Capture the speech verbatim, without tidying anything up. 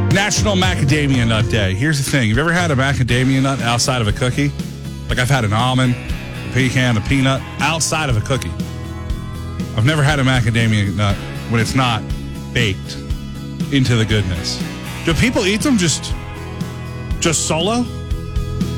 National Macadamia Nut Day. Here's the thing. You've ever had a macadamia nut outside of a cookie? Like I've had an almond, a pecan, a peanut outside of a cookie. I've never had a macadamia nut when it's not baked into the goodness. Do people eat them just, just solo?